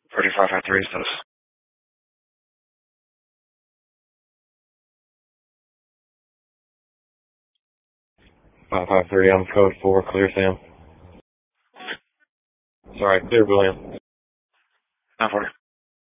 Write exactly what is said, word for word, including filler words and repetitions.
thirty-five five three status. five five three, I'm code four, clear Sam. Sorry, clear William. nine forty.